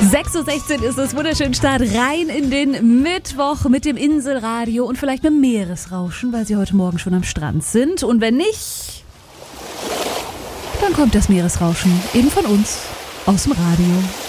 6:16 Uhr ist es, wunderschön Start rein in den Mittwoch mit dem Inselradio und vielleicht mit Meeresrauschen, weil Sie heute Morgen schon am Strand sind. Und wenn nicht, dann kommt das Meeresrauschen eben von uns aus dem Radio.